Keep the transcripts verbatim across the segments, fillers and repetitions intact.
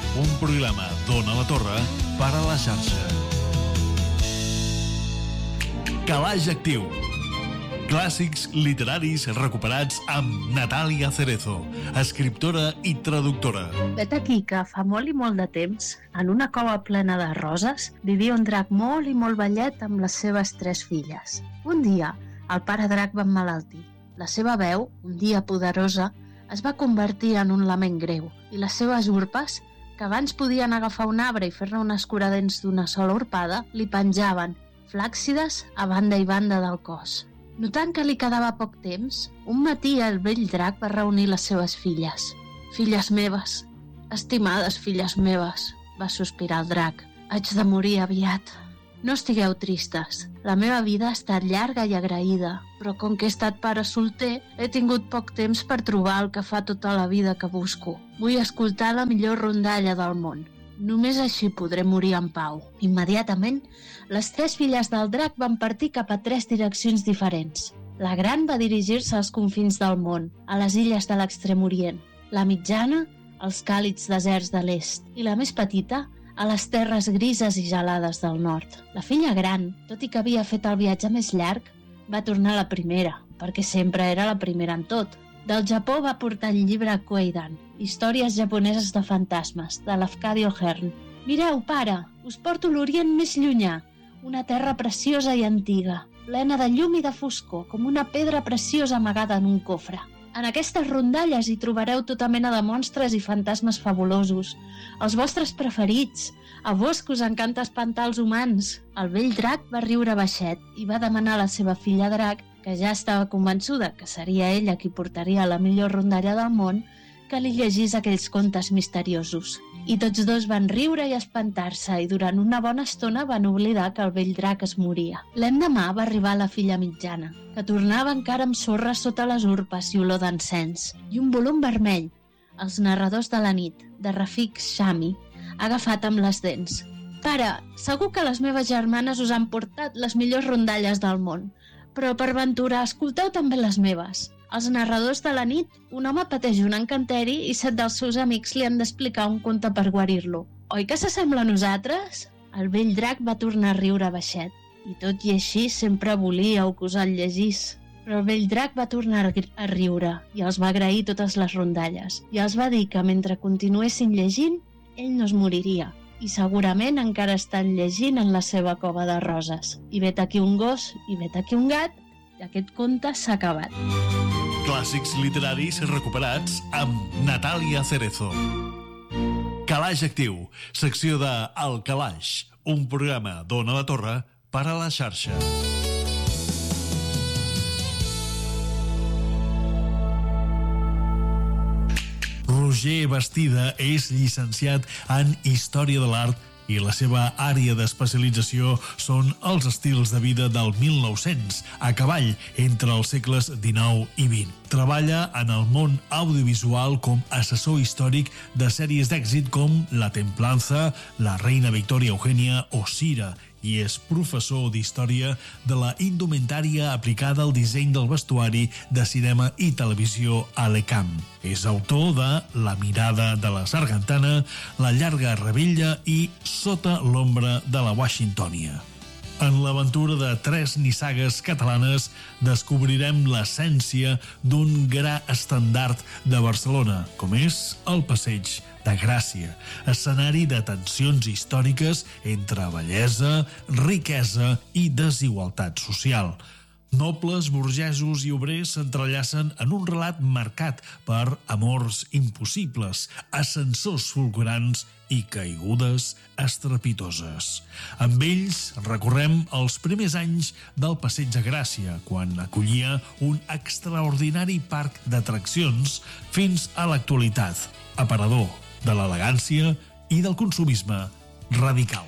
un programa d'Ona la Torre per a la xarxa. Calaix Actiu. Clàssics literaris recuperats amb Natàlia Cerezo, escriptora i traductora. Vet aquí que fa molt i molt de temps, en una cova plena de roses, vivia un drac molt i molt vellet amb les seves tres filles. Un dia, el pare drac va emmalaltir. La seva veu, un dia poderosa, es va convertir en un lament greu i les seves urpes, que abans podien agafar un arbre i fer-ne una escuradents d'una sola urpada, li penjaven, flàccides a banda i banda del cos. Notant que li quedava poc temps, un matí el vell drac va reunir les seves filles. «Filles meves, estimades filles meves», va sospirar el drac, «haig de morir aviat. No estigueu tristes, la meva vida ha estat llarga i agraïda, però com que he estat pare solter, he tingut poc temps per trobar el que fa tota la vida que busco. Vull escoltar la millor rondalla del món. Només així podré morir en pau». Immediatament, les tres filles del drac van partir cap a tres direccions diferents. La gran va dirigir-se als confins del món, a les illes de l'extrem orient. La mitjana, als càlids deserts de l'est. I la més petita, a les terres grises i gelades del nord. La filla gran, tot i que havia fet el viatge més llarg, va tornar a la primera, perquè sempre era la primera en tot. Del Japó va portar el llibre Koeidan, històries japoneses de fantasmes, de l'Afcadio Hearn. «Mireu, pare, us porto l'Orient més llunyà, una terra preciosa i antiga, plena de llum i de foscor, com una pedra preciosa amagada en un cofre. En aquestes rondalles hi trobareu tota mena de monstres i fantasmes fabulosos, els vostres preferits. A vos que us encanta espantar els humans». El vell drac va riure baixet i va demanar a la seva filla drac, que ja estava convençuda que seria ella qui portaria la millor rondalla del món, que li llegís aquells contes misteriosos. I tots dos van riure i espantar-se i durant una bona estona van oblidar que el vell drac es moria. L'endemà va arribar la filla mitjana, que tornava encara amb sorra sota les urpes i olor d'encens, i un volum vermell, Els narradors de la nit, de Rafik Shami, agafat amb les dents. «Pare, segur que les meves germanes us han portat les millors rondalles del món, però per ventura escolteu també les meves. Els narradors de la nit, un home pateix un encanteri i set dels seus amics li han d'explicar un conte per guarir-lo. Oi que s'assembla a nosaltres?» El vell drac va tornar a riure baixet, i tot i així sempre volíeu que us el llegís. Però el vell drac va tornar a riure i els va agrair totes les rondalles, i els va dir que mentre continuessin llegint, ell no es moriria, i segurament encara estan llegint en la seva cova de roses. I vet aquí un gos, i vet aquí un gat, i aquest conte s'ha acabat. Clàssics literaris recuperats amb Natàlia Cerezo. Calaix Actiu, secció de El Calaix, un programa d'Ona la Torre per a la xarxa. Roger Bastida és llicenciat en Història de l'Art i la seva àrea d'especialització són els estils de vida del mil nou-cents, a cavall entre els segles dinou i vint. Treballa en el món audiovisual com assessor històric de sèries d'èxit com La Templanza, La Reina Victoria Eugenia o Cira, i és professor d'història de la indumentària aplicada al disseny del vestuari de cinema i televisió a l'ECAM. És autor de La mirada de la sargantana, La llarga rebella i Sota l'ombra de la Washingtònia. En l'aventura de tres nissagues catalanes descobrirem l'essència d'un gra estandard de Barcelona, com és el Passeig de Gràcia, escenari de tensions històriques entre bellesa, riquesa i desigualtat social. Nobles, burgesos i obrers s'entrellacen en un relat marcat per amors impossibles, ascensors fulgurants i caigudes estrepitoses. Amb ells recorrem els primers anys del Passeig de Gràcia, quan acollia un extraordinari parc d'atraccions, fins a l'actualitat, aparador de l'elegància i del consumisme radical.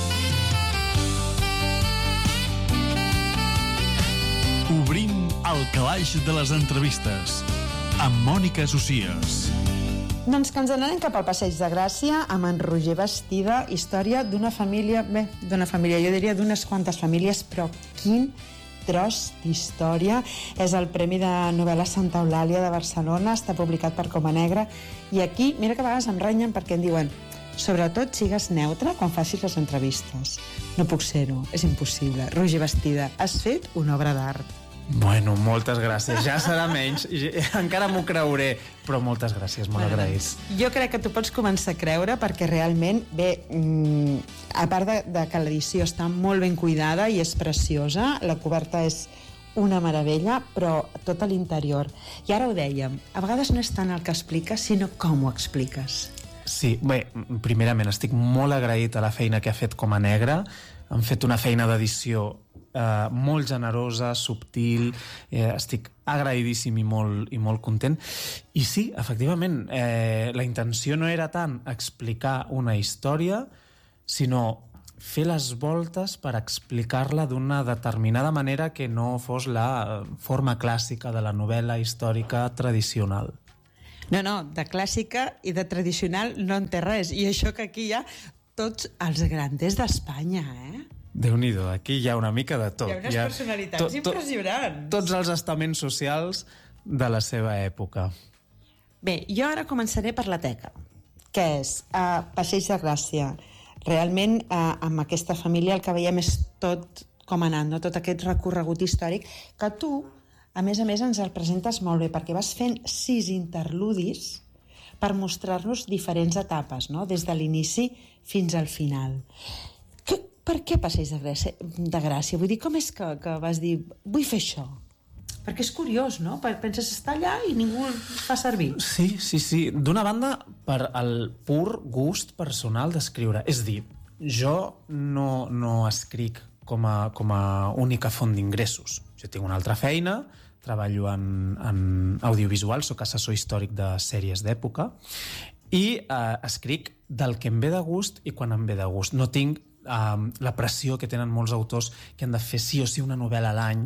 Obrim el calaix de les entrevistes amb Mònica Socias. Doncs que ens anem cap al Passeig de Gràcia amb en Roger Bastida, història d'una família, bé, d'una família, jo diria d'unes quantes famílies, però quin tros d'història. És el Premi de Novel·la Santa Eulàlia de Barcelona, està publicat per Coma Negra, i aquí, mira que a vegades em renyen perquè em diuen Sobretot, sigues neutre quan facis les entrevistes. No puc ser-ho, és impossible. Roger Bastida, has fet una obra d'art. Bueno, moltes gràcies. Ja serà menys, encara m'ho creuré, però moltes gràcies, molt bueno, agraïts. Jo crec que tu pots començar a creure perquè realment, bé, mmm, a part de, de que l'edició està molt ben cuidada i és preciosa, la coberta és una meravella, però tot a l'interior. I ara ho dèiem, a vegades no és tant el que expliques, sinó com ho expliques. Sí, bé, primerament estic molt agraït a la feina que ha fet Com a Negre. Han fet una feina d'edició eh, molt generosa, subtil, eh, estic agraïdíssim i molt, i molt content. I sí, efectivament, eh, la intenció no era tant explicar una història, sinó fer les voltes per explicar-la d'una determinada manera que no fos la forma clàssica de la novel·la històrica tradicional. No, no, de clàssica i de tradicional no en té res. I això que aquí hi ha tots els granders d'Espanya, eh? Déu-n'hi-do, aquí hi ha una mica de tot. Hi ha unes hi ha personalitats to, to, impressionants. Tots els estaments socials de la seva època. Bé, jo ara començaré per la teca, que és uh, Passeig de Gràcia. Realment, uh, amb aquesta família el que veiem és tot com anant, no? Tot aquest recorregut històric, que tu, a més a més, ens el presentes molt bé, perquè vas fent sis interludis per mostrar-nos diferents etapes, no? Des de l'inici fins al final. Que, per què Passeig de Gràcia, de Gràcia? Vull dir, com és que, que vas dir, vull fer això? Perquè és curiós, no? Penses estar allà i ningú el fa servir. Sí, sí, sí. D'una banda, per el pur gust personal d'escriure. És dir, jo no, no escric com a, com a única font d'ingressos. Jo tinc una altra feina, treballo en, en audiovisual, soc assessor històric de sèries d'època, i eh, escric del que em ve de gust i quan em ve de gust. No tinc Uh, la pressió que tenen molts autors que han de fer sí o sí una novel·la a l'any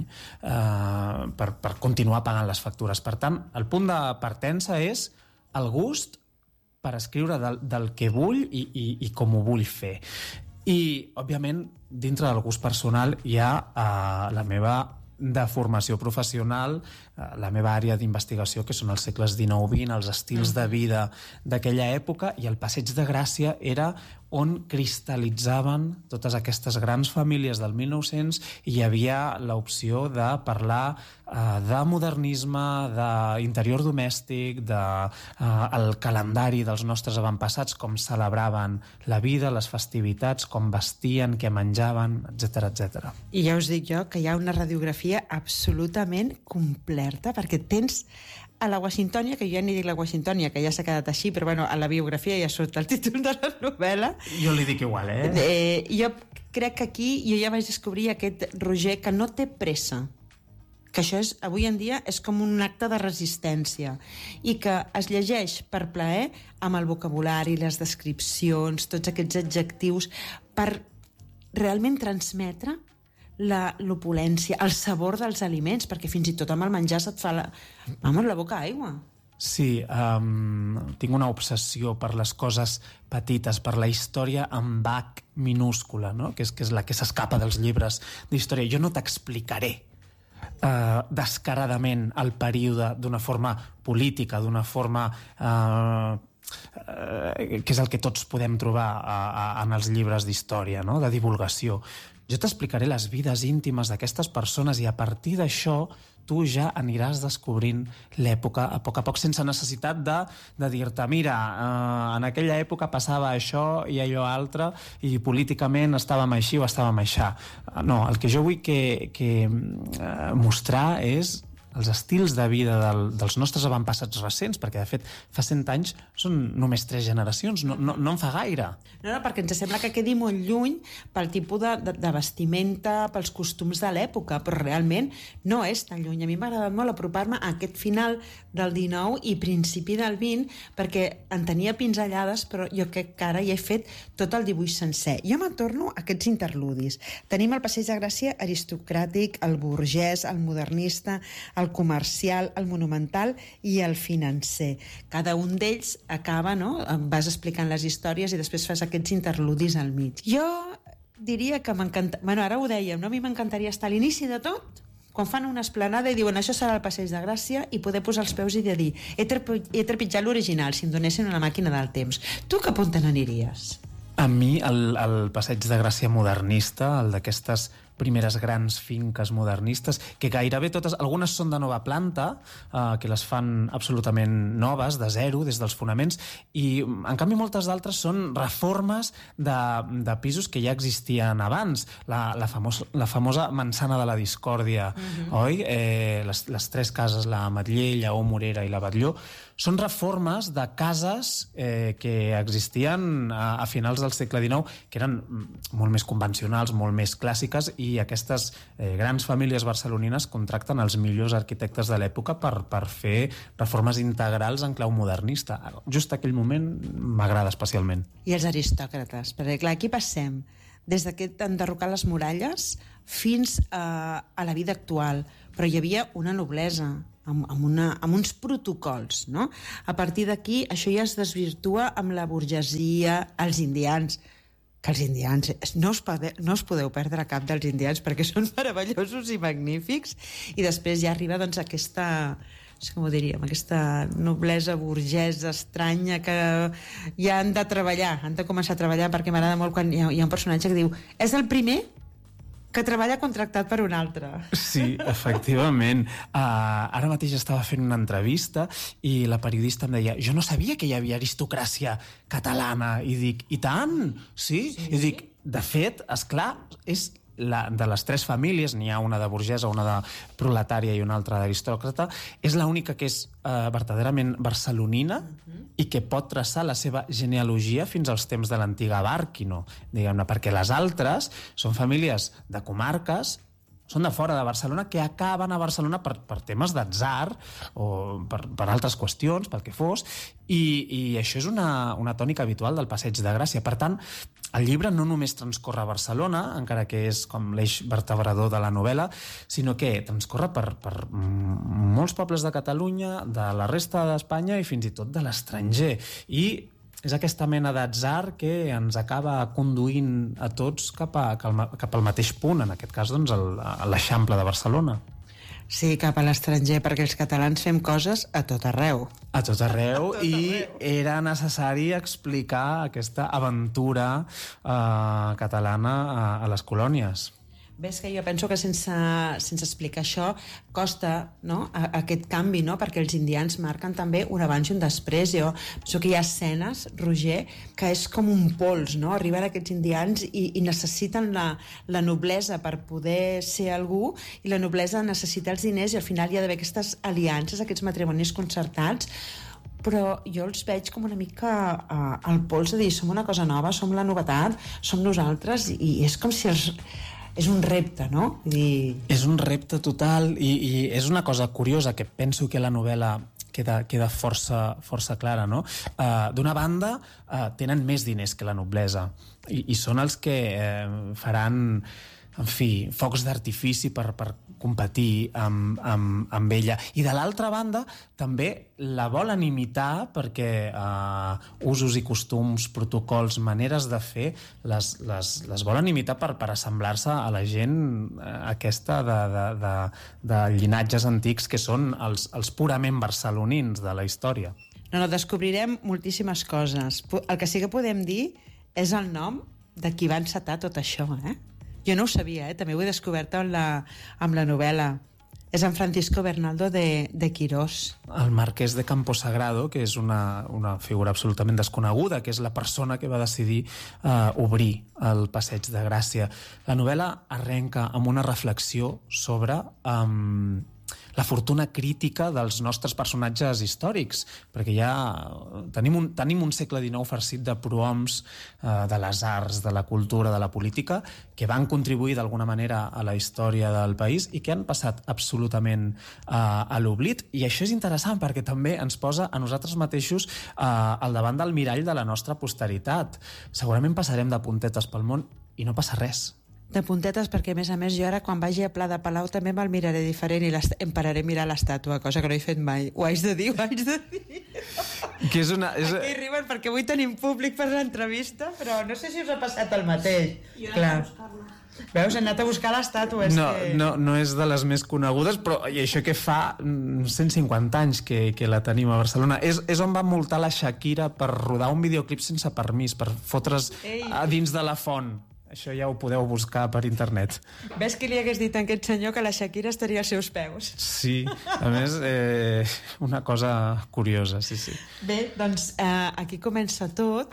uh, per, per continuar pagant les factures. Per tant, el punt de partença és el gust per escriure del, del que vull i, i, i com ho vull fer. I, òbviament, dintre del gust personal hi ha uh, la meva de formació professional, la meva àrea d'investigació, que són els segles dinou vint, els estils de vida d'aquella època, i el Passeig de Gràcia era on cristal·litzaven totes aquestes grans famílies del mil nou-cents i hi havia l'opció de parlar eh, de modernisme, d'interior domèstic, del de, eh, calendari dels nostres avantpassats, com celebraven la vida, les festivitats, com vestien, què menjaven, etcètera, etcètera. I ja us dic jo que hi ha una radiografia absolutament completa, perquè tens a la Washingtònia, que jo ja ni dic la Washingtònia, que ja s'ha quedat així, però bueno, a la biografia ja surt el títol de la novel·la. Jo li dic igual, eh? eh jo crec que aquí jo ja vaig descobrir aquest Roger que no té pressa, que això és, avui en dia és com un acte de resistència i que es llegeix per plaer amb el vocabulari, les descripcions, tots aquests adjectius, per realment transmetre l'opulència, el sabor dels aliments, perquè fins i tot amb el menjar se't fa la, vamos, la boca aigua. Sí, um, tinc una obsessió per les coses petites, per la història amb H minúscula, no? que, és, que és la que s'escapa dels llibres d'història. Jo no t'explicaré uh, descaradament el període d'una forma política, d'una forma uh, uh, que és el que tots podem trobar a, a, en els llibres d'història, no? De divulgació. Jo t'explicaré les vides íntimes d'aquestes persones i a partir d'això tu ja aniràs descobrint l'època a poc a poc, sense necessitat de, de dir-te mira, eh, en aquella època passava això i allò altre i políticament estàvem així o estàvem aixà. No, el que jo vull que, que eh, mostrar és els estils de vida del, dels nostres avantpassats recents, perquè de fet fa cent anys són només tres generacions, no, no, no en fa gaire. No, no, perquè ens sembla que quedi molt lluny pel tipus de, de, de vestimenta, pels costums de l'època, però realment no és tan lluny. A mi m'ha agradat molt apropar-me a aquest final del dinou i principi del vint, perquè en tenia pinzellades, però jo crec que ara ja he fet tot el dibuix sencer. Jo me'n torno a aquests interludis. Tenim el Passeig de Gràcia aristocràtic, el burgès, el modernista, el comercial, el monumental i el financer. Cada un d'ells acaba, no? Vas explicant les històries i després fas aquests interludis al mig. Jo diria que m'encanta... Bueno, ara ho dèiem, no? A mi m'encantaria estar a l'inici de tot, quan fan una esplanada i diuen això serà el Passeig de Gràcia i poder posar els peus i de dir he, trepi, he trepitjat l'original, si em donessin una màquina del temps. Tu cap on te n'aniries? A mi, el, el Passeig de Gràcia modernista, el d'aquestes primeres grans finques modernistes, que gairebé totes, algunes són de nova planta, eh, que les fan absolutament noves, de zero, des dels fonaments, i en canvi moltes d'altres són reformes de, de pisos que ja existien abans. La, la, famos, la famosa Mansana de la Discòrdia, uh-huh. oi? Eh, les, les tres cases, la Ametller, Lleó Morera i la Batlló, són reformes de cases eh, que existien a, a finals del segle dinou, que eren molt més convencionals, molt més clàssiques, i aquestes eh, grans famílies barcelonines contracten els millors arquitectes de l'època per, per fer reformes integrals en clau modernista. Just aquell moment m'agrada especialment. I els aristòcrates, perquè clar, aquí passem des d'aquest enderrocar les muralles fins a, a la vida actual, però hi havia una noblesa, amb, amb, una, amb uns protocols, no? A partir d'aquí, això ja es desvirtua amb la burgesia, els indians, que els indians, no us, pode, no us podeu perdre cap dels indians perquè són meravellosos i magnífics, i després ja arriba doncs aquesta, no sé com ho diríem, aquesta noblesa burgesa estranya que ja han de treballar, han de començar a treballar, perquè m'agrada molt quan hi ha, hi ha un personatge que diu és el primer que treballa contractat per un altre. Sí, efectivament. Uh, ara mateix estava fent una entrevista i la periodista em deia jo no sabia que hi havia aristocràcia catalana. I dic, i tant? Sí? sí? I dic, de fet, esclar, és la, de les tres famílies, n'hi ha una de burgesa, una de proletària i una altra d'aristòcrata, és l'única que és eh, verdaderament barcelonina uh-huh. i que pot traçar la seva genealogia fins als temps de l'antiga Bàrquino, diguem-ne, perquè les altres són famílies de comarques, són de fora de Barcelona, que acaben a Barcelona per, per temes d'atzar o per, per altres qüestions, pel que fos, i, i això és una, una tònica habitual del Passeig de Gràcia. Per tant, el llibre no només transcorre a Barcelona, encara que és com l'eix vertebrador de la novel·la, sinó que transcorre per, per molts pobles de Catalunya, de la resta d'Espanya i fins i tot de l'estranger. I és aquesta mena d'atzar que ens acaba conduint a tots cap, a, cap al mateix punt, en aquest cas, doncs, a l'Eixample de Barcelona. Sí, cap a l'estranger, perquè els catalans fem coses a tot arreu. A tot arreu, a tot i arreu. Era necessari explicar aquesta aventura eh, catalana a, a les colònies. Ves que jo penso que sense, sense explicar això costa, no?, a, a aquest canvi, no?, perquè els indians marquen també un abans i un després. Jo penso que hi ha escenes, Roger, que és com un pols, no?, arriben aquests indians i, i necessiten la, la noblesa per poder ser algú, i la noblesa necessita els diners, i al final hi ha d'haver aquestes aliances, aquests matrimonis concertats, però jo els veig com una mica uh, al pols de dir som una cosa nova, som la novetat, som nosaltres, i, i és com si els... És un repte, no? I... És un repte total i, i és una cosa curiosa que penso que la novel·la queda, queda força, força clara, no? Uh, D'una banda, uh, tenen més diners que la noblesa i, i són els que uh, faran, en fi, focs d'artifici per, per competir amb, amb, amb ella. I de l'altra banda, també la volen imitar perquè eh, usos i costums, protocols, maneres de fer, les, les, les volen imitar per, per assemblar-se a la gent eh, aquesta de, de, de, de llinatges antics que són els, els purament barcelonins de la història. No, no, descobrirem moltíssimes coses. El que sí que podem dir és el nom de qui va encetar tot això, eh? Jo no ho sabia, eh? També ho he descobert amb la, amb la novel·la. És en Francisco Bernaldo de, de Quirós. El marquès de Camposagrado, que és una, una figura absolutament desconeguda, que és la persona que va decidir uh, obrir el Passeig de Gràcia. La novel·la arrenca amb una reflexió sobre um, la fortuna crítica dels nostres personatges històrics, perquè ja tenim un, tenim un segle dinou farcit de prohoms eh, de les arts, de la cultura, de la política, que van contribuir d'alguna manera a la història del país i que han passat absolutament eh, a l'oblit. I això és interessant perquè també ens posa a nosaltres mateixos eh, al davant del mirall de la nostra posteritat. Segurament passarem de puntetes pel món i no passa res. de puntetes, perquè a més a més jo ara quan vagi a Pla de Palau també me'l miraré diferent i em pararé a mirar l'estàtua, cosa que no he fet mai. Ho haig de dir, ho haig de dir. Que és una, és... Aquí riuen perquè avui tenim públic per l'entrevista, però no sé si us ha passat el mateix. Jo he Clar. anat a buscar-la. Veus, he anat a buscar l'estàtua. No, que... no, no és de les més conegudes, però i això que fa cent cinquanta anys que, que la tenim a Barcelona. És, és on va multar la Shakira per rodar un videoclip sense permís, per fotre's Ei. a dins de la font. Això ja ho podeu buscar per internet. Ves que li hagués dit a aquest senyor que la Shakira estaria als seus peus? Sí, a més, eh, una cosa curiosa, sí, sí. Bé, doncs eh, aquí comença tot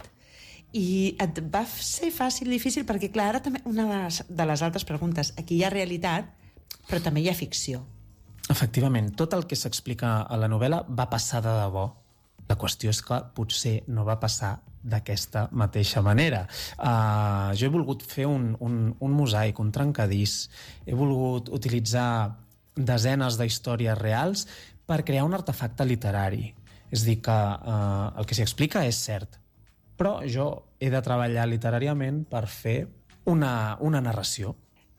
i et va ser fàcil, difícil, perquè clar, ara també una de les, de les altres preguntes, aquí hi ha realitat, però també hi ha ficció. Efectivament, tot el que s'explica a la novel·la va passar de debò. La qüestió és que potser no va passar d'aquesta mateixa manera. Uh, jo he volgut fer un, un, un mosaic, un trencadís. He volgut utilitzar desenes d'històries reals per crear un artefacte literari. És a dir, que uh, el que s'hi explica és cert, però jo he de treballar literàriament per fer una, una narració.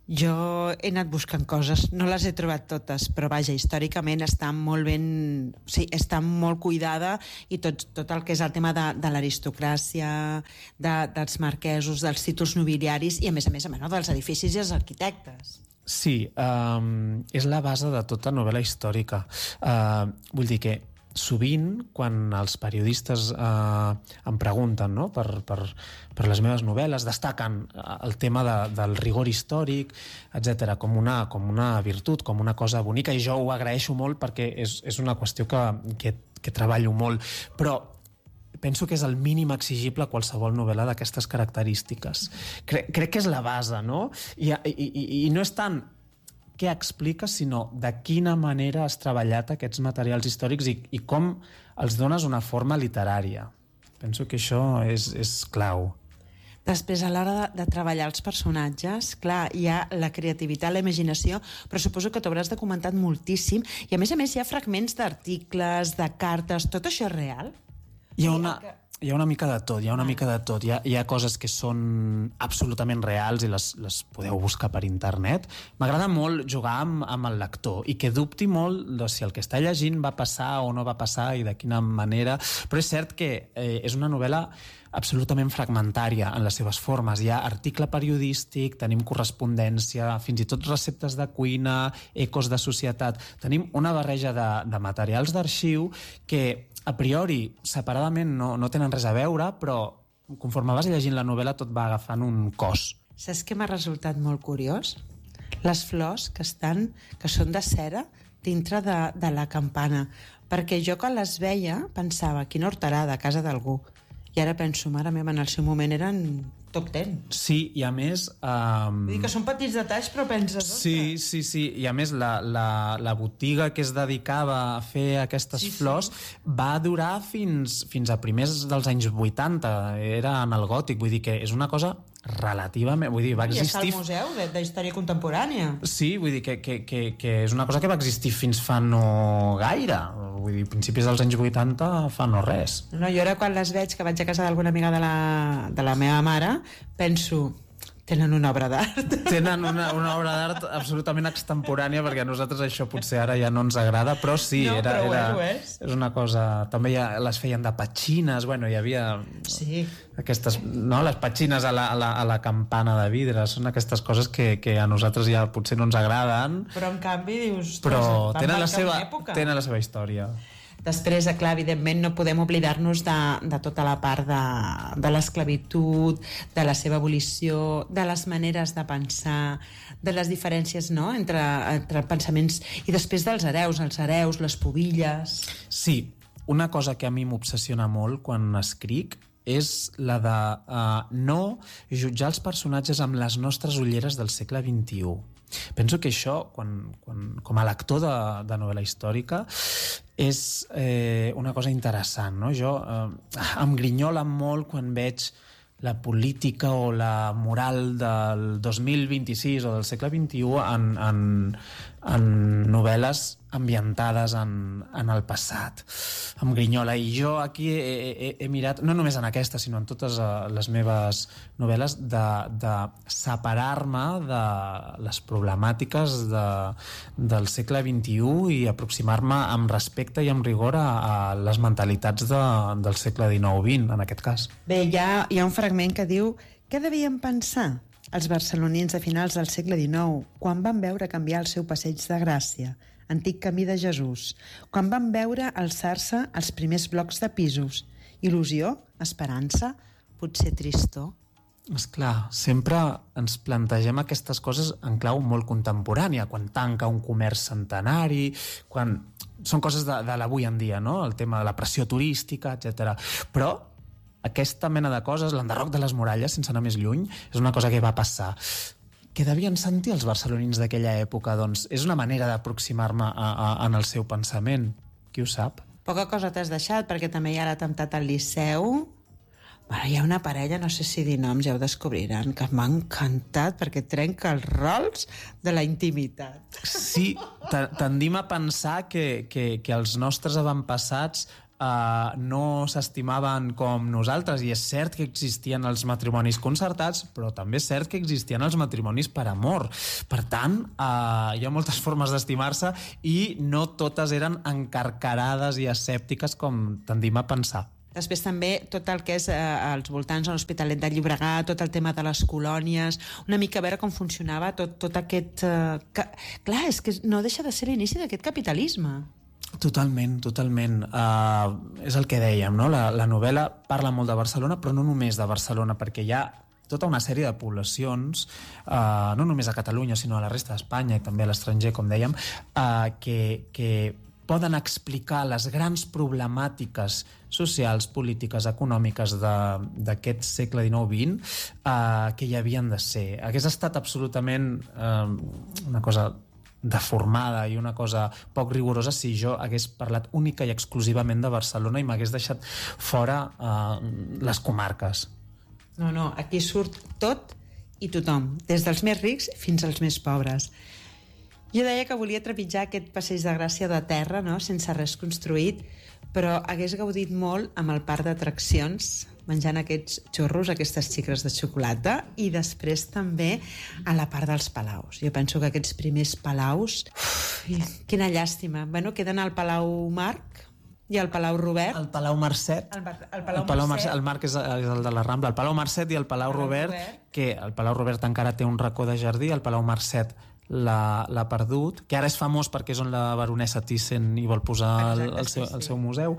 Jo he anat buscant coses, no les he trobat totes, però vaja, històricament està molt ben... Sí, està molt cuidada i tot, tot el que és el tema de, de l'aristocràcia, de, dels marquesos, dels títols nobiliaris i, a més a més, a menys, dels edificis i els arquitectes. Sí, um, és la base de tota novel·la històrica. Uh, vull dir que sovint, quan els periodistes eh, em pregunten, no?, per, per, per les meves novel·les, destaquen el tema de, del rigor històric, etcètera, com una, com una virtut, com una cosa bonica, i jo ho agraeixo molt perquè és, és una qüestió que, que, que treballo molt. Però penso que és el mínim exigible a qualsevol novel·la d'aquestes característiques. Crec, crec que és la base, no? I, i, i, i no és tant què explica, sinó de quina manera has treballat aquests materials històrics i, i com els dones una forma literària. Penso que això és, és clau. Després, a l'hora de, de treballar els personatges, clar, hi ha la creativitat, la imaginació, però suposo que t'hauràs documentat moltíssim, i a més a més hi ha fragments d'articles, de cartes, tot això és real? Hi ha una... Hi ha una mica de tot, hi ha una mica de tot. Hi ha, hi ha coses que són absolutament reals i les, les podeu buscar per internet. M'agrada molt jugar amb, amb el lector i que dubti molt de si el que està llegint va passar o no va passar i de quina manera. Però és cert que eh, és una novel·la absolutament fragmentària en les seves formes. Hi ha article periodístic, tenim correspondència, fins i tot receptes de cuina, ecos de societat. Tenim una barreja de, de materials d'arxiu que a priori, separadament, no, no tenen res a veure, però conforme vas llegint la novel·la tot va agafant un cos. Saps què m'ha resultat molt curiós? Les flors que estan, que són de cera dintre de, de la campana. Perquè jo quan les veia pensava, quina horterada, a casa d'algú. I ara penso, mare meva, en el seu moment eren top ten. Sí, i a més... Um... Vull dir que són petits detalls, però penses... Sí, sí, sí. I a més, la, la, la botiga que es dedicava a fer aquestes sí, flors sí. va durar fins, fins a primers dels anys vuitanta. Era en el gòtic. Vull dir que és una cosa relativament... Vull dir, va existir... I està al Museu de, de Història Contemporània. Sí, vull dir que, que, que, que és una cosa que va existir fins fa no gaire. Vull dir, principis dels anys vuitanta fa no res. No, jo ara quan les veig, que vaig a casa d'alguna amiga de la, de la meva mare, penso, tenen una obra d'art. Tenen una, una obra d'art absolutament extemporània, perquè a nosaltres això potser ara ja no ens agrada, però sí, no, era, però era, ho és. és una cosa... També ja les feien de petxines, bueno, hi havia sí. aquestes, no, les petxines a la, a, la, a la campana de vidre, són aquestes coses que, que a nosaltres ja potser no ens agraden. Però en canvi dius... Però tenen la, seva, tenen la seva història. Després, clar, evidentment, no podem oblidar-nos de, de tota la part de, de l'esclavitud, de la seva abolició, de les maneres de pensar, de les diferències, no?, entre, entre pensaments, i després dels hereus, els hereus, les pubilles... Sí, una cosa que a mi m'obsessiona molt quan escric és la de uh, no jutjar els personatges amb les nostres ulleres del segle vint-i-u. Penso que això, quan, quan, com a lector de, de novel·la històrica, és eh, una cosa interessant, no? Jo eh, em grinyola molt quan veig la política o la moral del dos mil vint-i-sis o del segle vint-i-u en, en, en novel·les ambientades en, en el passat, amb Grinyola. I jo aquí he, he, he mirat, no només en aquesta, sinó en totes les meves novel·les, de, de separar-me de les problemàtiques de, del segle vint-i-u i aproximar-me amb respecte i amb rigor a, a les mentalitats de, del segle dinou vint, en aquest cas. Bé, hi ha, hi ha un fragment que diu: què devien pensar els barcelonins a finals del segle dinou, quan van veure canviar el seu passeig de Gràcia, antic camí de Jesús, quan van veure alçar-se els primers blocs de pisos? Il·lusió? Esperança? Potser tristor? Esclar, sempre ens plantegem aquestes coses en clau molt contemporània, quan tanca un comerç centenari, quan... Són coses de, de l'avui en dia, no? El tema de la pressió turística, etcètera. Però aquesta mena de coses, l'enderroc de les muralles, sense anar més lluny, és una cosa que va passar. Què devien sentir els barcelonins d'aquella època? Doncs és una manera d'aproximar-me a, a, en el seu pensament. Qui ho sap? Poca cosa t'has deixat, perquè també hi ha l'atemptat al Liceu. Bueno, hi ha una parella, no sé si dir noms, ja ho descobriran, que m'ha encantat perquè trenca els rols de la intimitat. Sí, tendim a pensar que, que, que els nostres avantpassats Uh, no s'estimaven com nosaltres, i és cert que existien els matrimonis concertats, però també és cert que existien els matrimonis per amor. Per tant, uh, hi ha moltes formes d'estimar-se i no totes eren encarcarades i escèptiques com tendim a pensar. Després també tot el que és eh, als voltants de l'Hospitalet de Llobregat, tot el tema de les colònies, una mica a veure com funcionava tot, tot aquest... Eh, que... Clar, és que no deixa de ser l'inici d'aquest capitalisme. Totalment, totalment. Uh, és el que dèiem, no? La, la novel·la parla molt de Barcelona, però no només de Barcelona, perquè hi ha tota una sèrie de poblacions, uh, no només a Catalunya, sinó a la resta d'Espanya i també a l'estranger, com dèiem, uh, que, que poden explicar les grans problemàtiques socials, polítiques, econòmiques d'aquest segle dinou vint uh, que hi havien de ser. Hagués estat absolutament uh, una cosa deformada i una cosa poc rigorosa si jo hagués parlat única i exclusivament de Barcelona i m'hagués deixat fora uh, les comarques. No, no, aquí surt tot i tothom, des dels més rics fins als més pobres. Jo deia que volia trepitjar aquest passeig de Gràcia de terra, no?, sense res construït, però hagués gaudit molt amb el parc d'atraccions, menjant aquests xurros, aquestes xicres de xocolata, i després també a la part dels palaus. Jo penso que aquests primers palaus... Uf, quina llàstima. Bueno, queden al Palau Marc i al Palau Robert. El Palau Marcet. El, el Palau el Palau Marcet. Marcet. El Marc és el de la Rambla. El Palau Marcet i el Palau, Palau Robert, Robert, que el Palau Robert encara té un racó de jardí, el Palau Marcet l'ha perdut, que ara és famós perquè és on la baronessa Thyssen hi vol posar el, el, seu, el seu museu.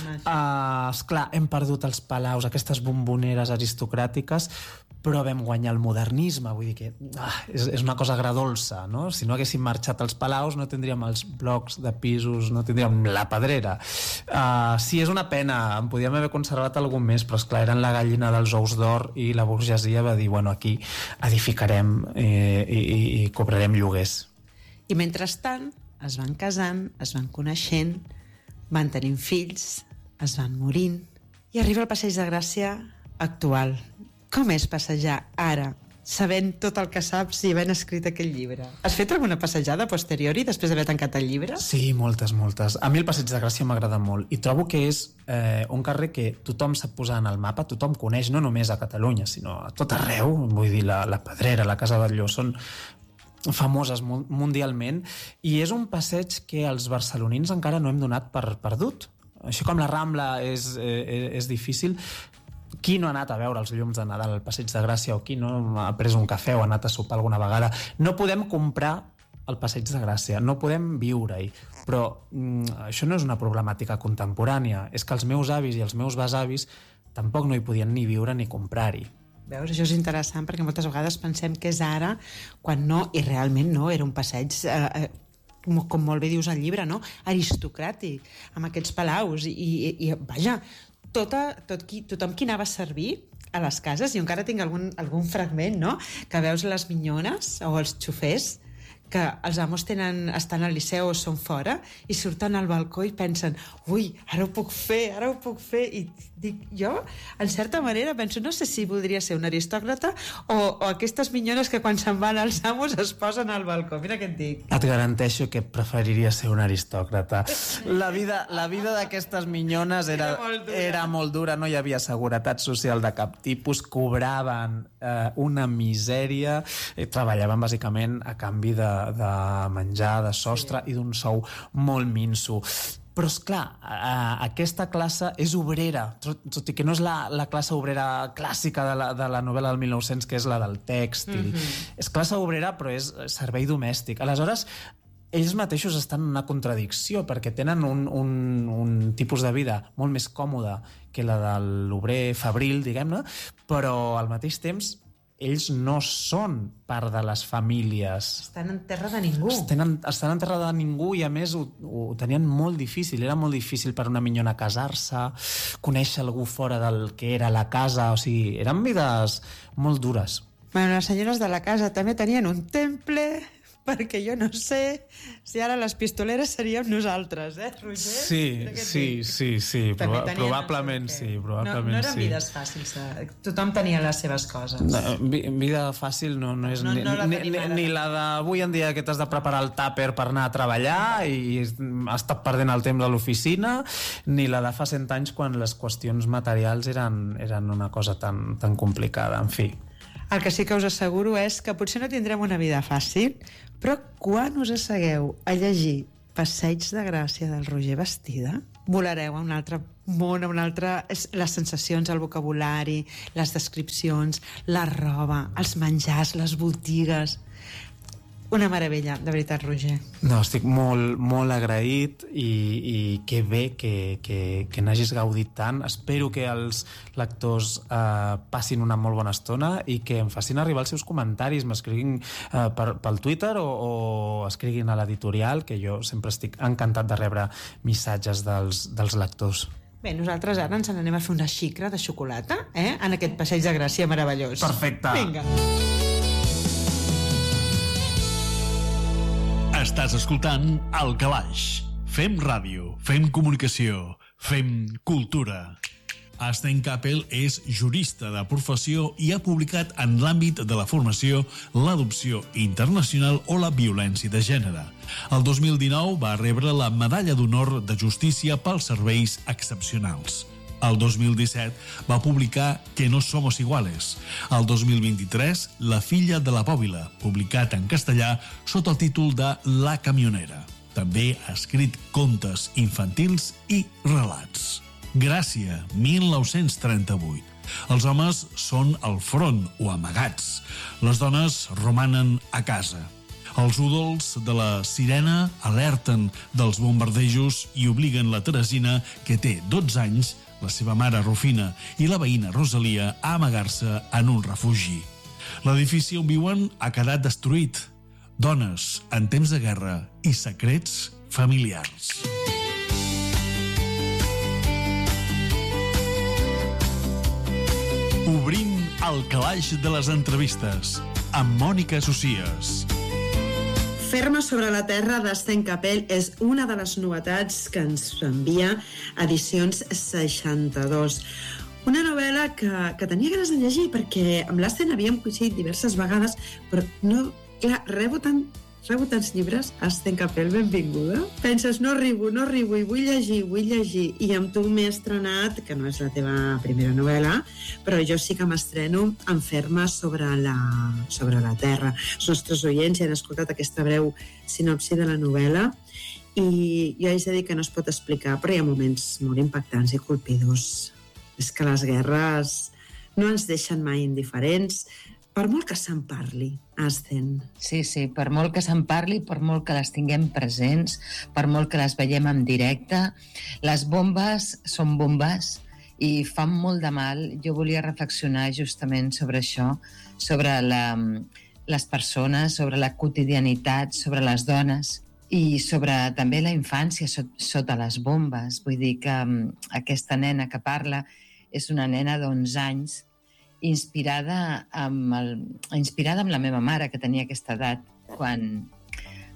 Uh, esclar, hem perdut els palaus, aquestes bomboneres aristocràtiques, però vam guanyar el modernisme, vull dir que ah, és, és una cosa agradolça, no? Si no haguéssim marxat als palaus no tindríem els blocs de pisos, no tindríem la pedrera. Uh, sí, és una pena, en podíem haver conservat algun més, però esclar, eren la gallina dels ous d'or i la burgesia va dir, bueno, aquí edificarem eh, i, i, i cobrarem lloguers. I mentrestant es van casant, es van coneixent, van tenint fills, es van morint, i arriba el Passeig de Gràcia actual. Com és passejar ara, sabent tot el que saps i havent escrit aquell llibre? Has fet alguna passejada a posteriori després d'haver tancat el llibre? Sí, moltes, moltes. A mi el Passeig de Gràcia m'agrada molt i trobo que és eh, un carrer que tothom sap posar en el mapa, tothom coneix, no només a Catalunya, sinó a tot arreu. Vull dir, la, la Pedrera, la Casa Batlló, són famoses mundialment, i és un passeig que els barcelonins encara no hem donat per perdut. Així com la Rambla és, eh, és difícil, qui no ha anat a veure els llums de Nadal al Passeig de Gràcia, o qui no ha pres un cafè o ha anat a sopar alguna vegada, no podem comprar el Passeig de Gràcia, no podem viure-hi, però mm, això no és una problemàtica contemporània, és que els meus avis i els meus besavis tampoc no hi podien ni viure ni comprar-hi. Veus, això és interessant perquè moltes vegades pensem que és ara, quan no, i realment no, era un passeig eh, com molt bé dius al llibre, no? Aristocràtic, amb aquests palaus, i, i, i vaja, Tota, tot qui, tothom qui anava a servir a les cases, i encara tinc algun, algun fragment, no?, que veus les minyones o els xofers que els amos tenen, estan al liceu o són fora i surten al balcó i pensen ui, ara ho puc fer, ara ho puc fer i dic, jo, en certa manera penso, no sé si voldria ser un aristòcrata o, o aquestes minyones que quan se'n van als amos es posen al balcó, mira què et dic. Et garanteixo que preferiria ser un aristòcrata. La vida, la vida d'aquestes minyones era, Era molt dura. era molt dura, no hi havia seguretat social de cap tipus, cobraven eh, una misèria, eh, treballaven bàsicament a canvi de, de menjar, de sostre sí. i d'un sou molt minso. Però, esclar, aquesta classe és obrera, tot i que no és la, la classe obrera clàssica de la, de la novel·la del mil nou-cents, que és la del tèxtil. Mm-hmm. És classe obrera, però és servei domèstic. Aleshores, ells mateixos estan en una contradicció, perquè tenen un, un, un tipus de vida molt més còmode que la de l'obrer fabril, diguem-ne, però al mateix temps ells no són part de les famílies. Estan en terra de ningú. Estan, estan en terra de ningú i, a més, ho, ho tenien molt difícil. Era molt difícil per una minyona casar-se, conèixer algú fora del que era la casa. O sigui, eren vides molt dures. Bueno, les senyores de la casa també tenien un temple, perquè jo no sé si ara les pistoleres seríem nosaltres, eh, Roger? Sí, sí, sí, sí, Proba probablement sí, probablement no, no eren sí. vides fàcils, eh? Tothom tenia les seves coses. No, vida fàcil no, no és no, ni, no la ni, ni, ni la d'avui en dia que t'has de preparar el tàper per anar a treballar i has estat perdent el temps a l'oficina, ni la de fa cent anys quan les qüestions materials eren, eren una cosa tan, tan complicada, en fi. El que sí que us asseguro és que potser no tindrem una vida fàcil, però quan us assegueu a llegir Passeig de Gràcia del Roger Bastida, volareu a un altre món, a un altre... les sensacions, el vocabulari, les descripcions, la roba, els menjars, les botigues... Una meravella, de veritat, Roger. No, estic molt, molt agraït i, i que bé que, que, que n'hagis gaudit tant. Espero que els lectors eh, passin una molt bona estona i que em facin arribar els seus comentaris, m'escriguin eh, per, pel Twitter o, o escriguin a l'editorial, que jo sempre estic encantat de rebre missatges dels, dels lectors. Bé, nosaltres ara ens n'anem a fer una xicra de xocolata, eh? En aquest Passeig de Gràcia meravellós. Perfecte. Vinga. Estàs escoltant El Calaix. Fem ràdio, fem comunicació, fem cultura. Ashton Cappell és jurista de professió i ha publicat en l'àmbit de la formació, l'adopció internacional o la violència de gènere. El dos mil dinou va rebre la Medalla d'Honor de Justícia pels serveis excepcionals. El dos mil disset va publicar Que no somos iguales. El dos mil vint-i-tres, La filla de la bòbila, publicat en castellà sota el títol de La camionera. També ha escrit contes infantils i relats. Gràcia, mil nou-cents trenta-vuit. Els homes són al front o amagats. Les dones romanen a casa. Els údols de la sirena alerten dels bombardejos i obliguen la Teresina, que té dotze anys, la seva mare Rufina i la veïna Rosalia a amagar-se en un refugi. L'edifici on viuen ha quedat destruït. Dones en temps de guerra i secrets familiars. Obrim el calaix de les entrevistes amb Mònica Socies. Ferma sobre la terra d'Ashton Cappell és una de les novetats que ens envia Edicions seixanta-dos. Una novel·la que, que tenia ganes de llegir perquè amb l'Ashton havíem coincidit diverses vegades, però no, clar, rebo tant, rebo tants llibres. Ashton Cappell, benvinguda. Penses, no arribo, no arribo, i vull llegir, vull llegir. I amb tu m'he estrenat, que no és la teva primera novel·la, però jo sí que m'estreno en Ferma sobre la, sobre la terra. Els nostres oients ja han escoltat aquesta breu sinopsi de la novel·la i jo haig de dir que no es pot explicar, però hi ha moments molt impactants i colpidors. És que les guerres no ens deixen mai indiferents, per molt que se'n parli, Ashton. Sí, sí, per molt que se'n parli, per molt que les tinguem presents, per molt que les veiem en directe, les bombes són bombes i fan molt de mal. Jo volia reflexionar justament sobre això, sobre la, les persones, sobre la quotidianitat, sobre les dones i sobre també la infància sot, sota les bombes. Vull dir que um, aquesta nena que parla és una nena d'onze anys inspirada amb, el, inspirada amb la meva mare, que tenia aquesta edat, quan,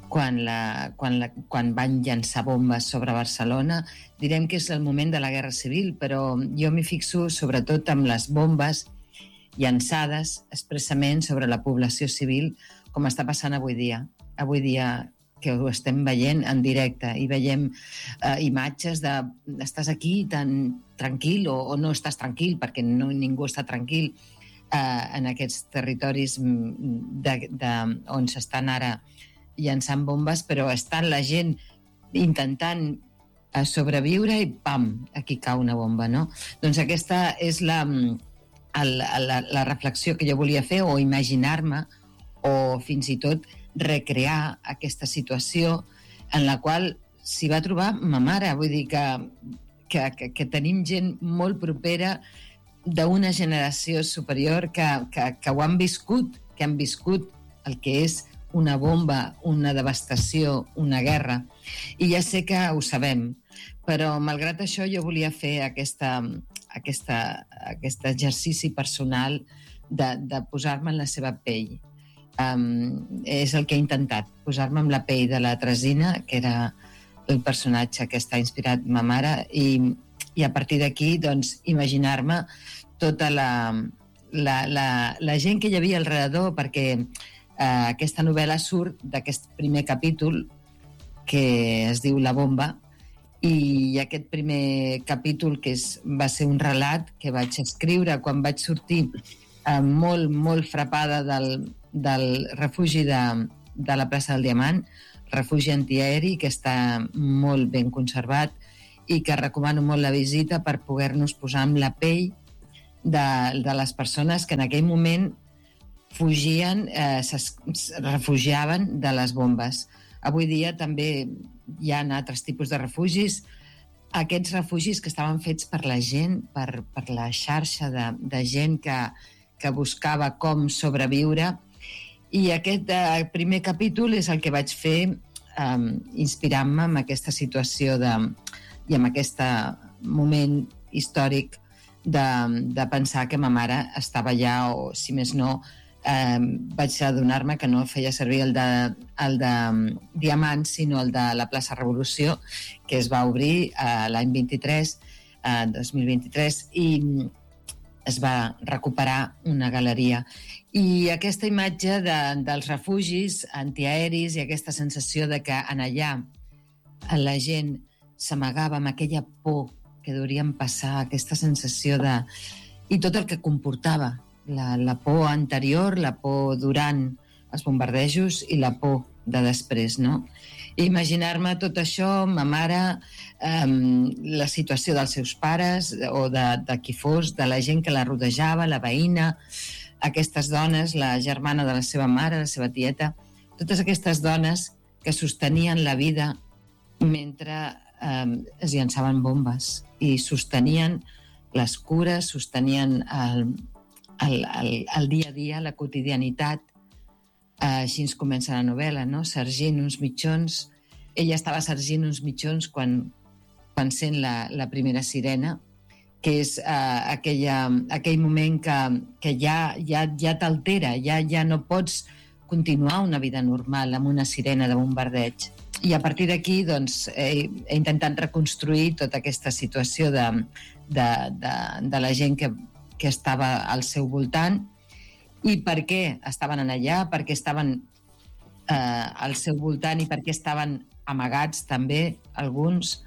quan, la, quan, la, quan van llançar bombes sobre Barcelona. Direm que és el moment de la Guerra Civil, però jo m'hi fixo sobretot amb les bombes llançades expressament sobre la població civil, com està passant avui dia. Avui dia que ho estem veient en directe i veiem eh, imatges de estàs aquí tan tranquil o, o no estàs tranquil, perquè no, ningú està tranquil eh, en aquests territoris de, de, on s'estan ara llançant bombes, però estan la gent intentant eh, sobreviure i pam, aquí cau una bomba, no? Doncs aquesta és la, la, la, la reflexió que jo volia fer, o imaginar-me, o fins i tot recrear aquesta situació en la qual s'hi va trobar ma mare. Vull dir que, que, que, que tenim gent molt propera d'una generació superior que, que, que ho han viscut, que han viscut el que és una bomba, una devastació, una guerra. I ja sé que ho sabem, però malgrat això jo volia fer aquesta, aquesta, aquest exercici personal de, de posar-me en la seva pell. Um, és el que he intentat, posar-me en la pell de la Tresina, que era el personatge que està inspirat ma mare, i, i a partir d'aquí doncs, imaginar-me tota la, la, la, la gent que hi havia al redador, perquè uh, aquesta novel·la surt d'aquest primer capítol que es diu La bomba, i aquest primer capítol que és, va ser un relat que vaig escriure quan vaig sortir uh, molt, molt frapada del del refugi de, de la plaça del Diamant, refugi antiaeri que està molt ben conservat i que recomano molt la visita per poder-nos posar amb la pell de, de les persones que en aquell moment fugien, eh, es refugiaven de les bombes. Avui dia també hi ha altres tipus de refugis, aquests refugis que estaven fets per la gent, per, per la xarxa de, de gent que, que buscava com sobreviure. I aquest eh, primer capítol és el que vaig fer eh, inspirant-me en aquesta situació de, i en aquest moment històric de, de pensar que ma mare estava allà, o si més no, eh, vaig adonar-me que no feia servir el de, el de Diamant, sinó el de la plaça Revolució, que es va obrir eh, l'any vint-i-tres, eh, dos mil vint-i-tres, i es va recuperar una galeria. I aquesta imatge de, dels refugis antiaeris i aquesta sensació de que en allà la gent s'amagava amb aquella por que deurien passar, aquesta sensació de... i tot el que comportava, la, la por anterior, la por durant els bombardejos i la por de després, no? I imaginar-me tot això, ma mare, eh, la situació dels seus pares o de, de qui fos, de la gent que la rodejava, la veïna, aquestes dones, la germana de la seva mare, la seva tieta, totes aquestes dones que sostenien la vida mentre eh, es llançaven bombes i sostenien les cures, sostenien el, el, el, el dia a dia, la quotidianitat. Eh, així ens comença la novel·la, no? Sargint uns mitjons. Ella estava sargint uns mitjons quan, quan sent la, la primera sirena, que és eh, aquella, aquell moment que, que ja, ja, ja t'altera, ja, ja no pots continuar una vida normal amb una sirena de bombardeig. I a partir d'aquí doncs, he, he intentat reconstruir tota aquesta situació de, de, de, de la gent que, que estava al seu voltant i per què estaven allà, per què estaven eh, al seu voltant i per què estaven amagats també alguns,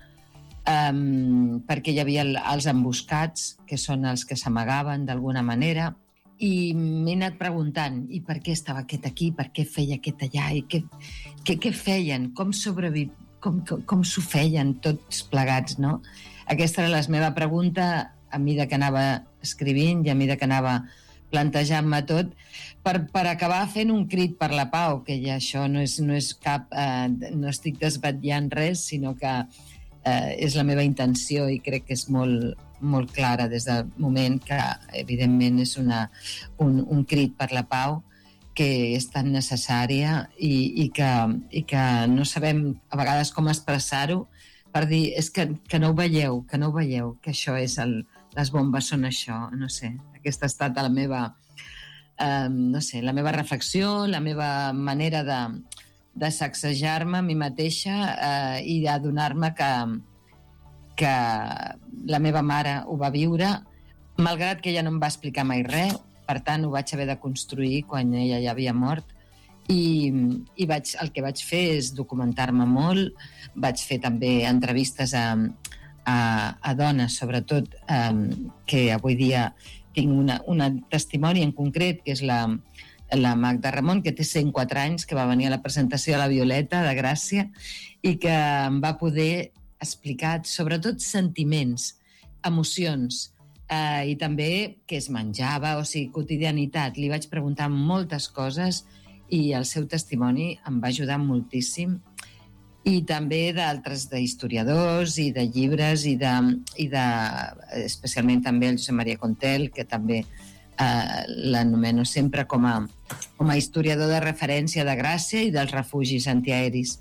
um, perquè hi havia els emboscats, que són els que s'amagaven d'alguna manera, i m'he anat preguntant, i per què estava aquest aquí, per què feia aquest allà, i què, què, què feien, com sobreviv, com, com, com s'ho feien tots plegats, no? Aquesta era la meva pregunta a mesura que anava escrivint i a mesura que anava plantejant-me tot, per, per acabar fent un crit per la pau, que ja això no és, no és cap... Eh, no estic desvetllant res, sinó que eh, és la meva intenció i crec que és molt, molt clara des del moment que, evidentment, és una, un, un crit per la pau que és tan necessària i, i, que, i que no sabem a vegades com expressar-ho per dir, és que, que no ho veieu, que no ho veieu, que això és el... les bombes són això, no sé. Aquesta ha estat la meva, eh, no sé, la meva reflexió, la meva manera de, de sacsejar-me a mi mateixa eh, i d'adonar-me que, que la meva mare ho va viure, malgrat que ella no em va explicar mai res, per tant ho vaig haver de construir quan ella ja havia mort, i, i vaig, el que vaig fer és documentar-me molt, vaig fer també entrevistes a, a, a dones, sobretot, eh, que avui dia tinc una, una testimoni en concret, que és la, la Magda Ramon, que té cent quatre anys, que va venir a la presentació de la Violeta de Gràcia i que em va poder explicar sobretot sentiments, emocions, eh, i també què es menjava, o sigui, quotidianitat. Li vaig preguntar moltes coses i el seu testimoni em va ajudar moltíssim, i també d'altres d'historiadors i de llibres i de, i de especialment també el Josep Maria Contel, que també eh, l'anomeno sempre com a, com a historiador de referència de Gràcia i dels refugis antiaeris.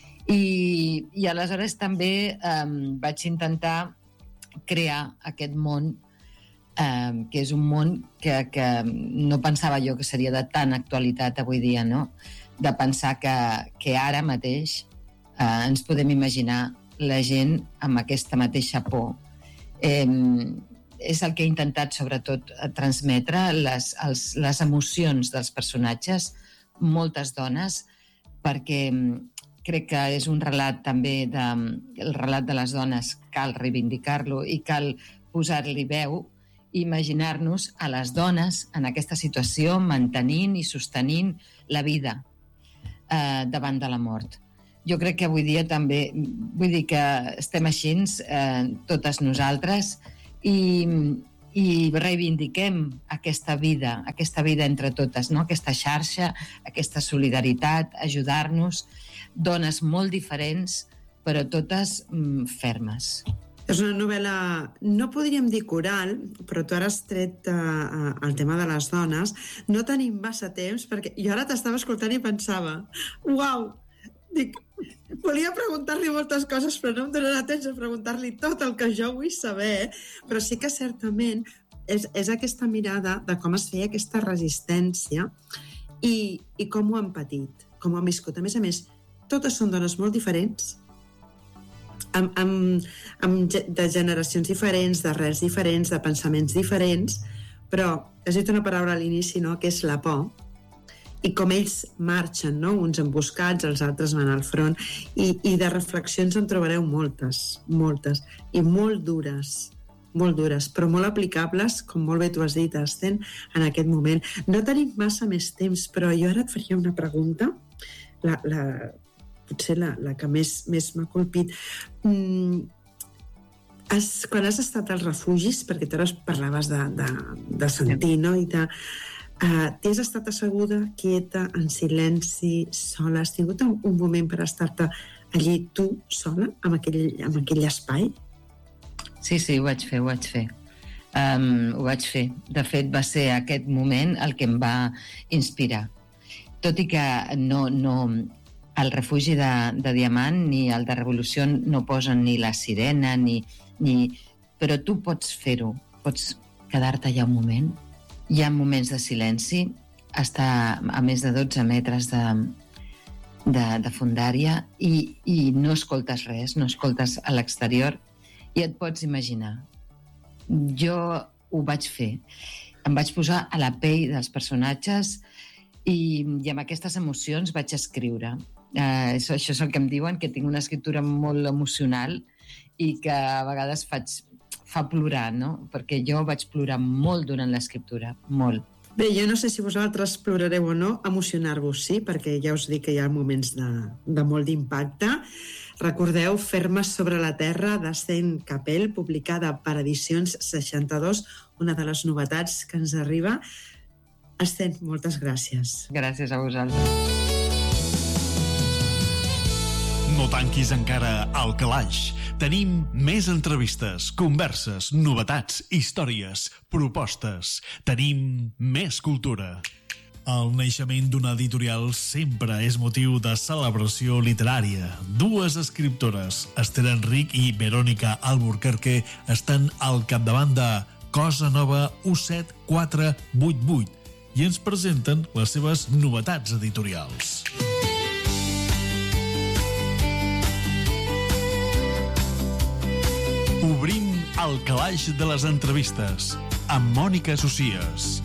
I, i aleshores també eh, vaig intentar crear aquest món, eh, que és un món que, que no pensava jo que seria de tan actualitat avui dia, no? De pensar que, que ara mateix eh, ens podem imaginar la gent amb aquesta mateixa por. Eh, és el que he intentat sobretot transmetre, les, els, les emocions dels personatges, moltes dones, perquè crec que és un relat també, de, el relat de les dones cal reivindicar-lo i cal posar-li veu, imaginar-nos a les dones en aquesta situació mantenint i sostenint la vida eh, davant de la mort. Jo crec que avui dia també, vull dir que estem així, eh, totes nosaltres, i, i reivindiquem aquesta vida, aquesta vida entre totes, no? Aquesta xarxa, aquesta solidaritat, ajudar-nos, dones molt diferents, però totes mm, fermes. És una novel·la, no podríem dir coral, però tu ara has tret uh, el tema de les dones. No tenim massa temps, perquè jo ara t'estava escoltant i pensava, uau, dic, volia preguntar-li moltes coses, però no em donarà temps de preguntar-li tot el que jo vull saber, però sí que certament és, és aquesta mirada de com es feia aquesta resistència i, i com ho han patit, com ho han viscut. A més a més, totes són dones molt diferents, Amb, amb, amb de generacions diferents, d'arrels diferents, de pensaments diferents, però has dit una paraula a l'inici, no?, que és la por, i com ells marxen, no?, uns emboscats, els altres van al front, i, i de reflexions en trobareu moltes, moltes, i molt dures, molt dures, però molt aplicables, com molt bé tu has dit, Asten, en aquest moment. No tenim massa més temps, però jo ara et faria una pregunta, la... la potser la, la que més, més m'ha colpit. Mm, has, quan has estat als refugis, perquè tu ara parlaves de, de, de sentir, no? I de, uh, t'has estat asseguda, quieta, en silenci, sola? Has tingut un, un moment per estar-te allí tu sola, en aquell, en aquell espai? Sí, sí, ho vaig fer, ho vaig fer. Um, ho vaig fer. De fet, va ser aquest moment el que em va inspirar. Tot i que no... no el refugi de, de Diamant ni el de Revolució no posen ni la sirena, ni, ni... però tu pots fer-ho, pots quedar-te allà un moment. Hi ha moments de silenci, està a més de dotze metres de, de, de fondària i, i no escoltes res, no escoltes a l'exterior i et pots imaginar. Jo ho vaig fer. Em vaig posar a la pell dels personatges i, i amb aquestes emocions vaig escriure. Uh, això, això és el que em diuen, que tinc una escriptura molt emocional i que a vegades faig, fa plorar, no? Perquè jo vaig plorar molt durant l'escriptura, molt. Bé, jo no sé si vosaltres plorareu o no, emocionar-vos sí, perquè ja us dic que hi ha moments de, de molt d'impacte. Recordeu Fermes sobre la terra, d'Asten Capell, publicada per Edicions seixanta-dos, una de les novetats que ens arriba. Asten, moltes gràcies. Gràcies a vosaltres. No tanquis encara el calaix. Tenim més entrevistes, converses, novetats, històries, propostes. Tenim més cultura. El naixement d'una editorial sempre és motiu de celebració literària. Dues escriptores, Esther Enric i Verònica Alburquerque, estan al capdavant de Cosa Nova u set quatre vuit vuit i ens presenten les seves novetats editorials. Obrim el calaix de les entrevistes amb Mònica Socies.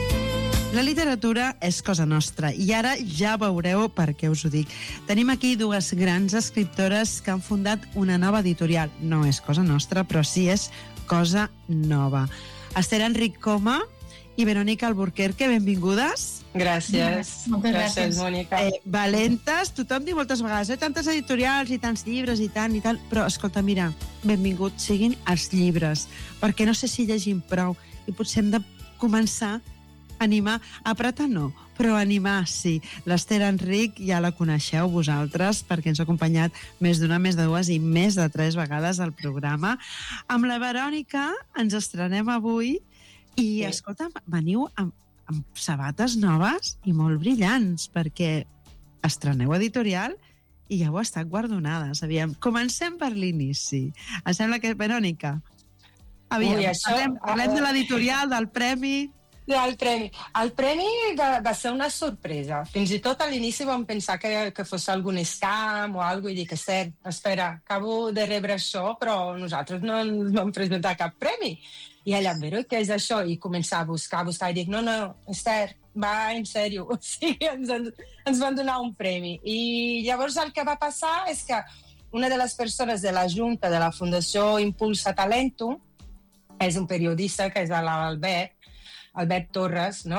La literatura és cosa nostra i ara ja veureu per què us ho dic. Tenim aquí dues grans escriptores que han fundat una nova editorial. No és cosa nostra, però sí és cosa nova. Esther Enric Coma i Verònica Alburquerque, benvingudes. Gràcies. Moltes gràcies, gràcies. Mònica. Eh, valentes, tothom diu moltes vegades, eh, tantes editorials i tants llibres i tant i tant, però escolta, mira, benvinguts siguin els llibres, perquè no sé si llegim prou i potser hem de començar a animar, apretar no, però animar sí. L'Esther Enric ja la coneixeu vosaltres perquè ens ha acompanyat més d'una, més de dues i més de tres vegades al programa. Amb la Verònica ens estrenem avui i, sí. escolta'm, veniu amb, amb sabates noves i molt brillants perquè estreneu editorial i ja heu estat guardonades. Aviam, comencem per l'inici. Em sembla que, Verònica, aviam, Ui, això- parlem, parlem de l'editorial, del premi... El premi. El premi va, va ser una sorpresa. Fins i tot a l'inici vam pensar que, que fos algun scam o alguna cosa i dic, Esther, espera, acabo de rebre això, però nosaltres no ens vam presentar cap premi. I ella, però què és això? I començar a buscar, a buscar, i dic, no, no, Esther, va en sèrio. O sigui, ens, ens van donar un premi. I llavors el que va passar és que una de les persones de la Junta de la Fundació Impulsa Talentum és un periodista, que és l'Albert, Albert Torres, no?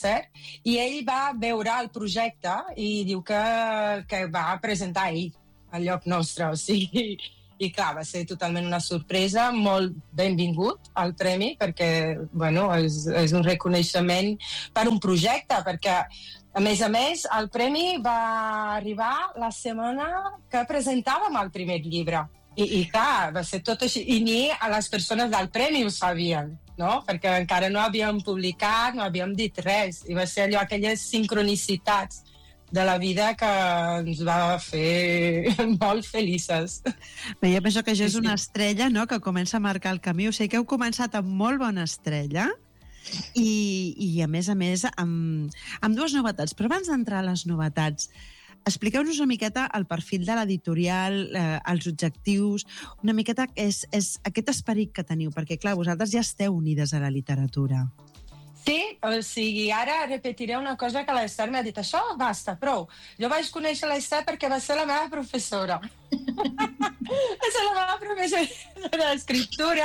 I ell va veure el projecte i diu que, que va presentar ell al lloc nostre. O sigui, i clar, va ser totalment una sorpresa, molt benvingut al premi, perquè bueno, és, és un reconeixement per un projecte, perquè a més a més el premi va arribar la setmana que presentàvem el primer llibre. I, i clar, va ser tot així. I ni a les persones del premi ho sabien, no? Perquè encara no havíem publicat, no havíem dit res. I va ser allò, aquelles sincronicitats de la vida que ens va fer molt felices. Bé, jo penso que això és Sí, sí. una estrella, no?, que comença a marcar el camí. O sigui que heu començat amb molt bona estrella i, i a més a més, amb, amb dues novetats. Però abans d'entrar a les novetats, expliqueu-nos una miqueta el perfil de l'editorial, eh, els objectius, una miqueta és, és aquest esperit que teniu, perquè, clar, vosaltres ja esteu unides a la literatura. Sí, o sigui, ara repetiré una cosa que l'Esther m'ha dit. Això basta, prou. Jo vaig conèixer l'Esther perquè va ser la meva professora. Va ser la meva professora d'escriptura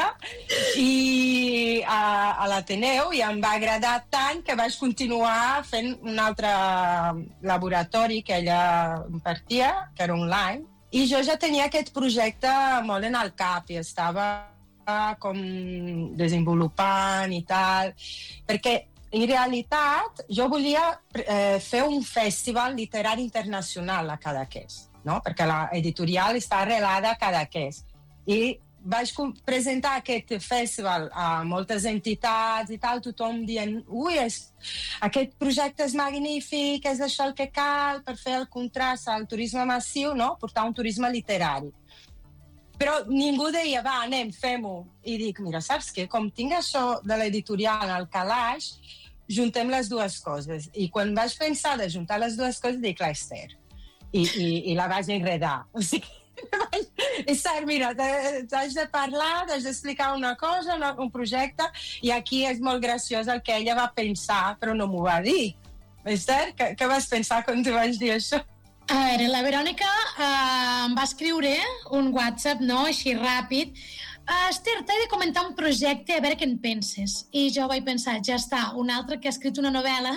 i a, a l'Ateneu, i em va agradar tant que vaig continuar fent un altre laboratori que ella impartia, que era online, i jo ja tenia aquest projecte molt en el cap i estava com desenvolupant i tal, perquè en realitat jo volia eh, fer un festival literari internacional a Cadaqués, no? Perquè l'editorial està arrelada a Cadaqués. I vaig presentar aquest festival a moltes entitats i tal, tothom dient, ui, és, aquest projecte és magnífic, és això el que cal per fer el contrast al turisme massiu, no? Portar un turisme literari. Però ningú deia, va, anem, fem-ho. I dic, mira, saps què? Com tinc això de l'editorial al calaix, juntem les dues coses. I quan vaig pensar de juntar les dues coses, dic, l'Esther. I, i, i la vaig enredar. O sigui, Esther, mira, t'haig de parlar, t'haig d'explicar una cosa, un projecte, i aquí és molt graciós el que ella va pensar, però no m'ho va dir. Esther, què, què vas pensar quan t'ho vaig dir això? A veure, la Verònica eh, em va escriure un WhatsApp, no?, així ràpid. Uh, Esther, t'he de comentar un projecte, a veure què en penses. I jo vaig pensar, ja està, un altre que ha escrit una novel·la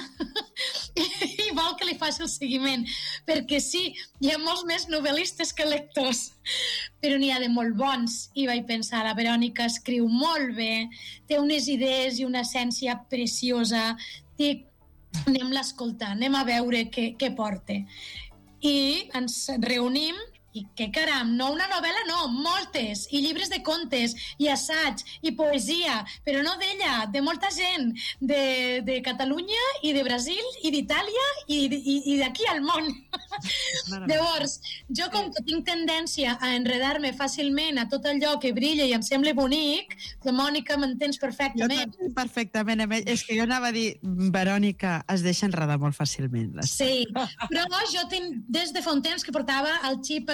i vol que li faci el seguiment. Perquè sí, hi ha molts més novel·listes que lectors, però n'hi ha de molt bons. I vaig pensar, la Verònica escriu molt bé, té unes idees i una essència preciosa, té... anem-la a escoltar, anem a veure què, què porta. I ens reunim i que caram, no una novel·la, no, moltes, i llibres de contes, i assaig, i poesia, però no d'ella, de molta gent, de, de Catalunya, i de Brasil, i d'Itàlia, i, i, i d'aquí al món. Llavors, jo com que tinc tendència a enredar-me fàcilment a tot allò que brilla i em sembla bonic, la Mònica m'entens perfectament. Jo perfectament, és que jo anava a dir, Verònica es deixa enredar molt fàcilment. Sí, però jo tinc des de fa un temps que portava el xip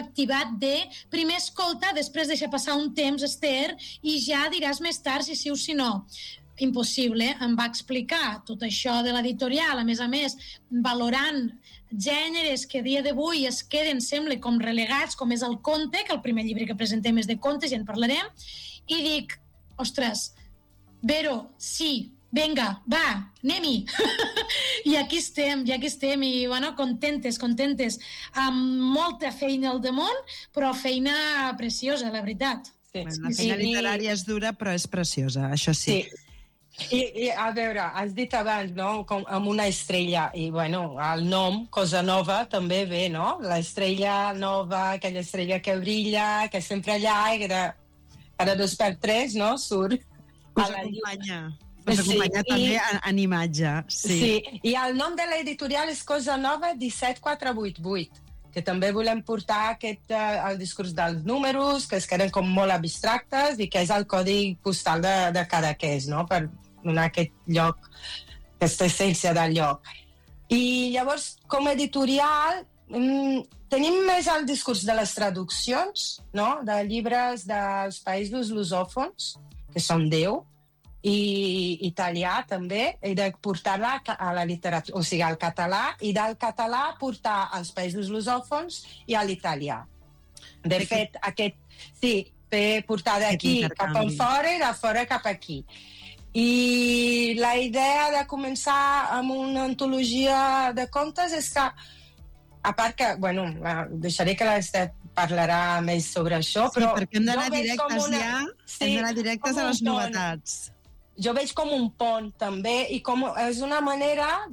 activat de primer escolta, després deixa passar un temps, Esther, i ja diràs més tard si sí o si no. Impossible. Em va explicar tot això de l'editorial, a més a més, valorant gèneres que a dia d'avui es queden, sembla, com relegats, com és el conte, que el primer llibre que presentem és de contes, ja en parlarem, i dic, ostres, Vero, sí, venga, va, anem-hi. I aquí estem, i aquí estem, i bueno, contentes, contentes, amb molta feina al damunt, però feina preciosa, la veritat. Sí. Bueno, la feina literària és dura, però és preciosa, això sí. Sí. I, I, a veure, has dit abans, no?, com amb una estrella, i, bueno, el nom, cosa nova, també ve, no? L'estrella nova, aquella estrella que brilla, que sempre allà, i que de, cada dos per tres, no?, surt Us acompanya. Us acompanya sí, també i, en, en imatge. Sí. sí, i el nom de l'editorial és Cosa Nova disset quatre vuit vuit, que també volem portar aquest, uh, el discurs dels números, que es queden com molt abstractes, i que és el codi postal de, de Cadaqués, no?, per donar aquest lloc, aquesta essència del lloc. I llavors, com a editorial, mm, tenim més el discurs de les traduccions, no?, de llibres dels països lusòfons, que són deu, i italià també, i de portar-la a la literatura, o sigui, al català, i del català portar als països lusòfons i a l'italià. De fet, aquest, sí, fer portar d'aquí cap en fora i de fora cap aquí. I la idea de començar amb una antologia de contes és que, a part que, bueno, deixaré que l'Esther parlarà més sobre això, sí, però... perquè hem d'anar directes una... ja, sí, hem d'anar directes a les novetats. Jo veig com un pont, també, i com és una manera